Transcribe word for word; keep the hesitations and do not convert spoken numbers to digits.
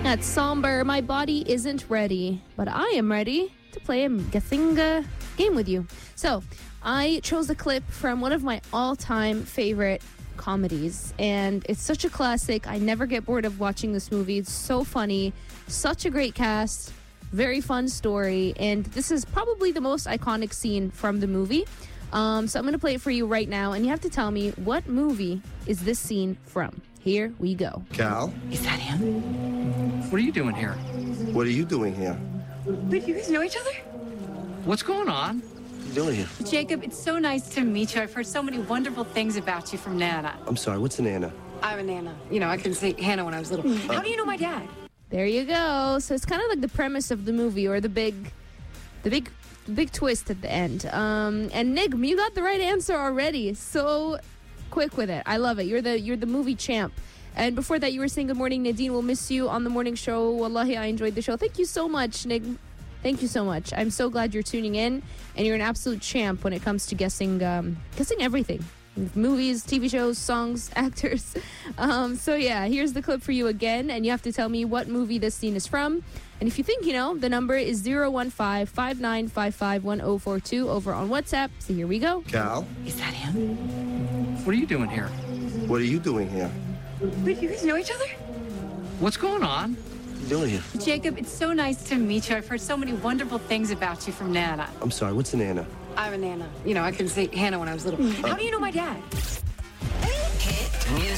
That's Somber. My body isn't ready, but I am ready to play a guessing uh, game with you. So, I chose a clip from one of my all-time favorite comedies, and it's such a classic. I never get bored of watching this movie. It's so funny, such a great cast, very fun story, and this is probably the most iconic scene from the movie. Um, so I'm going to play it for you right now, and you have to tell me what movie is this scene from. Here we go. Cal? Is that him? What are you doing here? What are you doing here? Wait, you guys know each other? What's going on? What are you doing here? Jacob, it's so nice to meet you. I've heard so many wonderful things about you from Nana. I'm sorry, what's an Anna? I'm a Nana. You know, I couldn't say Hannah when I was little. How do you know my dad? There you go. So it's kind of like the premise of the movie, or the big, the big, big twist at the end. Um, and Nigm, you got the right answer already. So quick with it. I love it. You're the you're the movie champ. And before that, you were saying good morning, Nadine. We'll miss you on the morning show. Wallahi, I enjoyed the show. Thank you so much, Nigm. Thank you so much. I'm so glad you're tuning in, and you're an absolute champ when it comes to guessing, um, guessing everything. Movies, T V shows, songs, actors. Um, so yeah, here's the clip for you again, and you have to tell me what movie this scene is from. And if you think you know, the number is zero one five, five nine five five, one zero four two over on WhatsApp. So here we go. Cal? Is that him? What are you doing here? What are you doing here? Wait, you guys know each other? What's going on? What are you doing here? Jacob, it's so nice to meet you. I've heard so many wonderful things about you from Nana. I'm sorry, what's an Anna? I'm a Nana. You know, I couldn't say Hannah when I was little. How do you know my dad? Hit music.